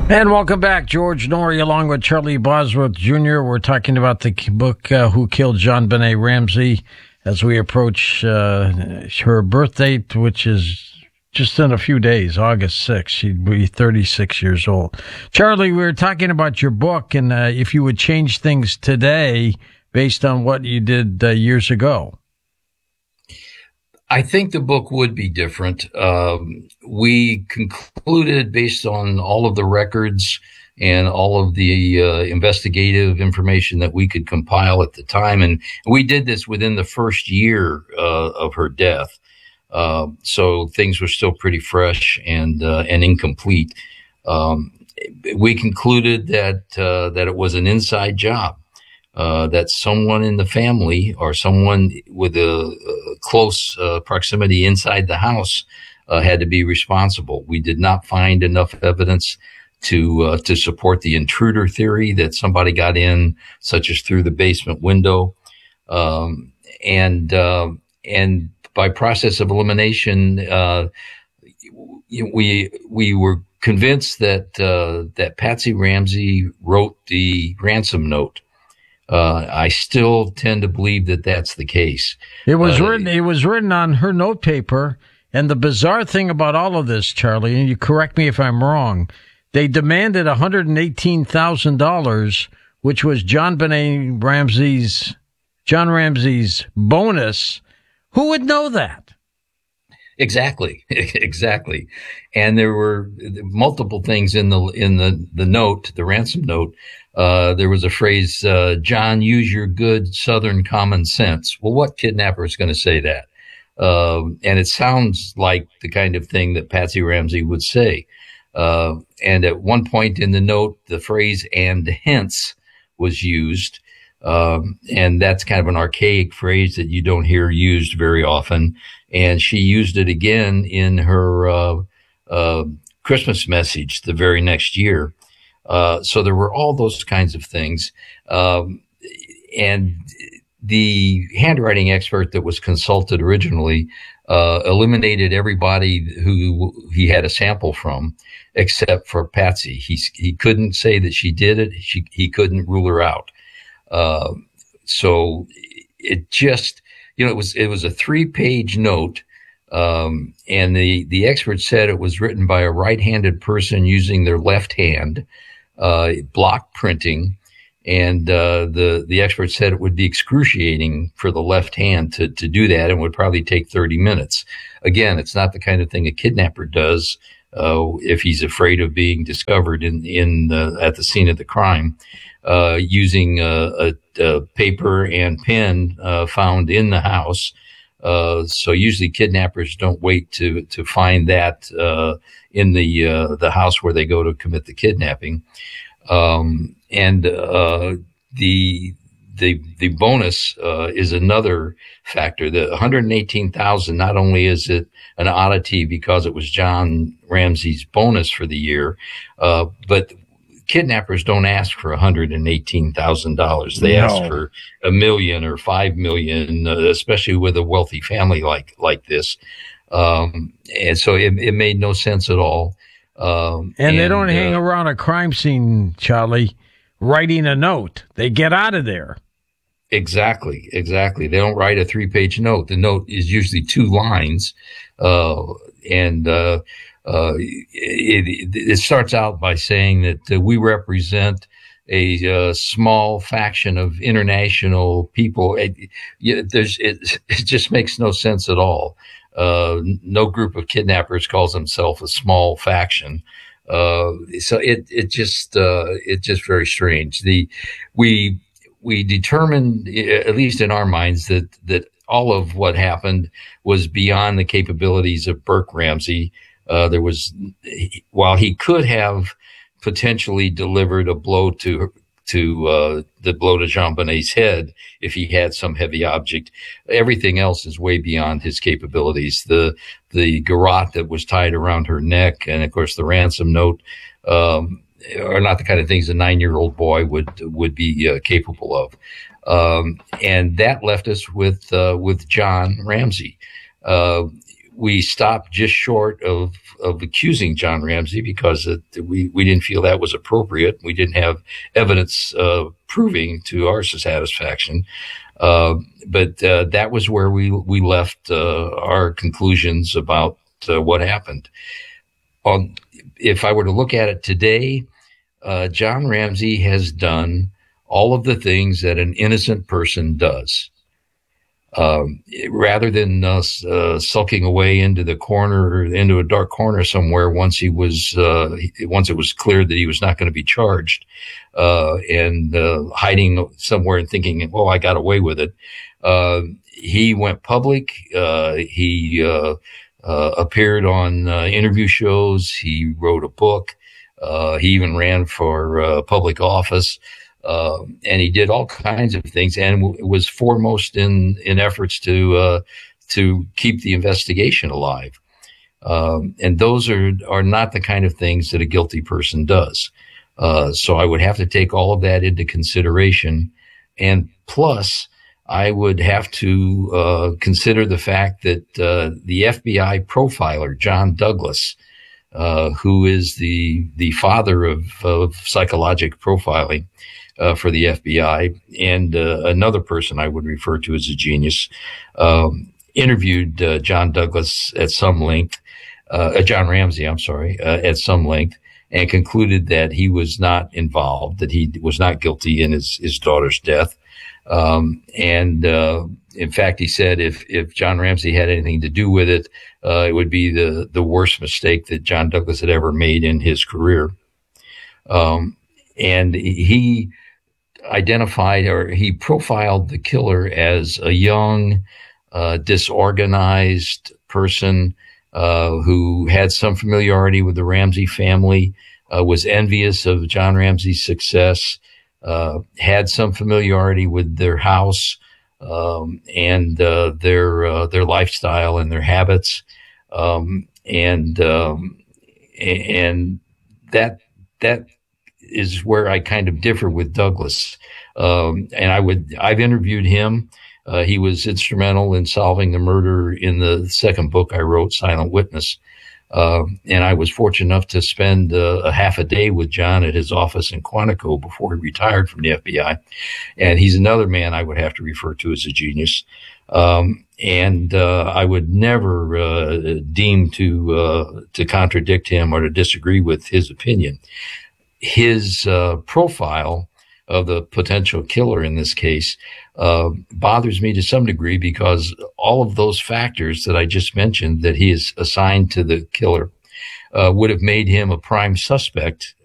And welcome back, George Norrie, along with Charlie Bosworth Jr. We're talking about the book, Who Killed JonBenét Ramsey, as we approach her birth date, which is just in a few days, August 6th. She'd be 36 years old. Charlie, we were talking about your book, and if you would change things today based on what you did years ago. I think the book would be different. We concluded, based on all of the records and all of the investigative information that we could compile at the time, and we did this within the first year of her death. So things were still pretty fresh and incomplete. We concluded that it was an inside job. That someone in the family or someone with a close proximity inside the house had to be responsible. We did not find enough evidence to support the intruder theory that somebody got in, such as through the basement window, and by process of elimination, we were convinced that Patsy Ramsey wrote the ransom note. I still tend to believe that that's the case. It was written on her notepaper, and the bizarre thing about all of this, Charlie, and you correct me if I'm wrong, they demanded $118,000, which was John Ramsey's bonus. Who would know that? Exactly. And there were multiple things in the note, the ransom note. There was a phrase, John, use your good Southern common sense. Well, what kidnapper is going to say that? And it sounds like the kind of thing that Patsy Ramsey would say. And at one point in the note, the phrase "and hence" was used. And that's kind of an archaic phrase that you don't hear used very often. And she used it again in her Christmas message the very next year. So there were all those kinds of things. And the handwriting expert that was consulted originally eliminated everybody who he had a sample from, except for Patsy. He couldn't say that she did it. He couldn't rule her out. So it just, it was a 3-page note. And the expert said it was written by a right-handed person using their left hand, block printing. And, the expert said it would be excruciating for the left hand to do that and would probably take 30 minutes. Again, it's not the kind of thing a kidnapper does, if he's afraid of being discovered at the scene of the crime. Using a paper and pen found in the house. So usually kidnappers don't wait to find that in the house where they go to commit the kidnapping. And the bonus is another factor. The $118,000, not only is it an oddity because it was John Ramsey's bonus for the year, but kidnappers don't ask for $118,000. They ask for $1 million or $5 million, especially with a wealthy family like this. And so it made no sense at all. And they don't hang around a crime scene, Charlie, writing a note. They get out of there. Exactly. They don't write a 3-page note. The note is usually 2 lines. It starts out by saying that we represent a small faction of international people. It just makes no sense at all. No group of kidnappers calls themselves a small faction. So it's just very strange. We determined, at least in our minds, that all of what happened was beyond the capabilities of Burke Ramsey. While he could have potentially delivered a blow to JonBenét's head if he had some heavy object, everything else is way beyond his capabilities. The garrote that was tied around her neck, and of course the ransom note, are not the kind of things a 9-year-old boy would be capable of. And that left us with John Ramsey. we stopped just short of accusing John Ramsey because we didn't feel that was appropriate. We didn't have evidence proving to our satisfaction. But that was where we left our conclusions about what happened. If I were to look at it today, John Ramsey has done all of the things that an innocent person does. Rather than sulking away into the corner, into a dark corner somewhere, once it was clear that he was not going to be charged, and hiding somewhere and thinking, "Oh, I got away with it," he went public. He appeared on interview shows. He wrote a book. He even ran for public office. And he did all kinds of things, and was foremost in efforts to keep the investigation alive. And those are not the kind of things that a guilty person does. So I would have to take all of that into consideration, and plus I would have to consider the fact that the FBI profiler John Douglas, who is the father of psychologic profiling for the FBI, and another person I would refer to as a genius, interviewed John Douglas at some length, John Ramsey, I'm sorry, at some length, and concluded that he was not involved, that he was not guilty in his daughter's death. In fact, he said if John Ramsey had anything to do with it, it would be the worst mistake that John Douglas had ever made in his career. And he identified, or he profiled the killer as a young, disorganized person who had some familiarity with the Ramsey family, was envious of John Ramsey's success, had some familiarity with their house, and their lifestyle and their habits, and that is where I kind of differ with Douglas. And I've interviewed him. He was instrumental in solving the murder in the second book I wrote, Silent Witness. And I was fortunate enough to spend a half a day with John at his office in Quantico before he retired from the FBI. And he's another man I would have to refer to as a genius. And I would never deem to contradict him or to disagree with his opinion. His profile of the potential killer in this case bothers me to some degree, because all of those factors that I just mentioned that he is assigned to the killer would have made him a prime suspect